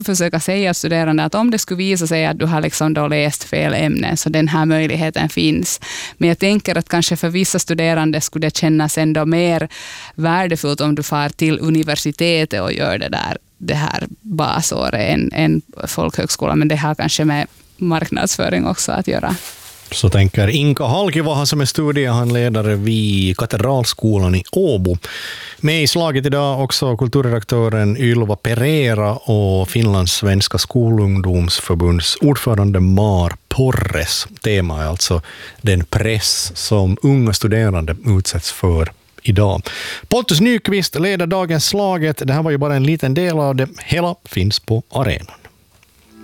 försöka säga studerande att om det skulle visa sig att du har liksom då läst fel ämnen, så den här möjligheten finns. Men jag tänker att kanske för vissa studerande skulle det kännas ändå mer värdefullt om du far till universitetet och gör det här basåret än folkhögskola, men det har kanske med marknadsföring också att göra. Så tänker Inka Halkivaha som är studiehandledare vid Katedralskolan i Åbo. Med i slaget idag också kulturredaktören Ylva Pereira och Finlands svenska skolungdomsförbunds ordförande Mar Porres. Tema är alltså den press som unga studerande utsätts för idag. Pontus Nyqvist leder dagens slaget. Det här var ju bara en liten del av det. Hela finns på arenan.